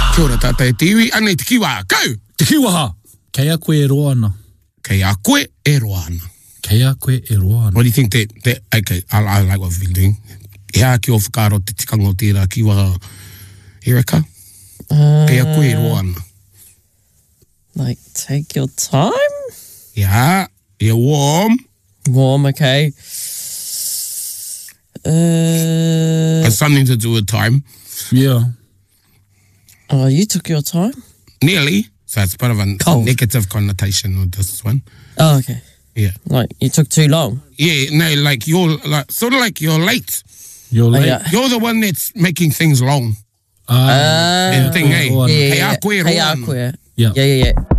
Kia ora tata e tiwi, anei te kiwa, kau! Te kiwaha. Kei a koe e roa ana. Kei a koe e roa ana. Kei a koe e roa ana. What do you think that okay, I like what we've been doing. Hea ki o whakaro te tikanga o tērā kiwa, Erika? Kei a koe e roa ana. Like, take your time? Yeah, you're warm. Warm, okay. Has something to do with time. Yeah. Oh, you took your time? Nearly. So it's part of a negative connotation with this one. Oh, okay. Yeah. Like, you took too long? Yeah, no, like you're like sort of like you're late. You're late. Yeah. You're the one that's making things long. And thing, hey, Yeah. hey, a koe Hey, roa a ana. koe. Yeah. Yeah.